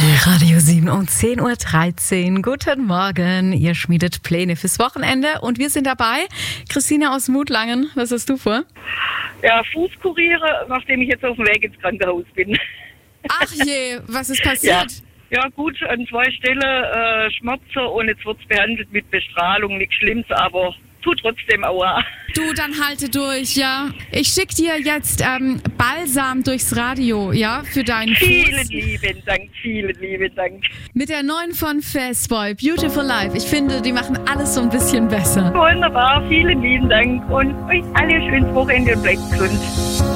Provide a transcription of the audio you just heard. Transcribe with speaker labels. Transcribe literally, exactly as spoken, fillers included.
Speaker 1: Radio sieben um zehn Uhr dreizehn. Guten Morgen. Ihr schmiedet Pläne fürs Wochenende und wir sind dabei. Christina aus Mutlangen, was hast du vor?
Speaker 2: Ja, Fußkuriere, nachdem ich jetzt auf dem Weg ins Krankenhaus bin.
Speaker 1: Ach je, was ist passiert?
Speaker 2: Ja, ja gut, an zwei Stellen äh, Schmerzen und jetzt wird es behandelt mit Bestrahlung, nichts Schlimmes, aber tut trotzdem aua.
Speaker 1: Du, dann halte durch, ja. Ich schicke dir jetzt ähm, Balsam durchs Radio, ja, für deinen
Speaker 2: Vielen
Speaker 1: Fuß.
Speaker 2: lieben Dank, vielen lieben Dank.
Speaker 1: Mit der neuen von Fastboy, Beautiful Life. Ich finde, die machen alles so ein bisschen besser.
Speaker 2: Wunderbar, vielen lieben Dank und euch alle schönes Wochenende und bleibt gesund.